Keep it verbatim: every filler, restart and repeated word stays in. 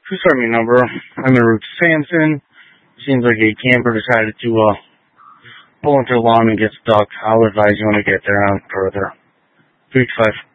Please start me number. I'm en route to Samson. Seems like a camper decided to uh, pull into the lawn and get stuck. I'll advise you when I get there on further. three five